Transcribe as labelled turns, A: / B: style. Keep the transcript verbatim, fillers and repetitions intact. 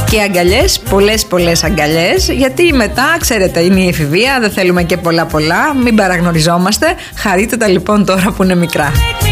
A: Και αγκαλιές, πολλές πολλές αγκαλιές, γιατί μετά, ξέρετε, είναι η εφηβεία, δεν θέλουμε και πολλά πολλά, μην παραγνωριζόμαστε. Χαρείτε τα λοιπόν τώρα που είναι μικρά.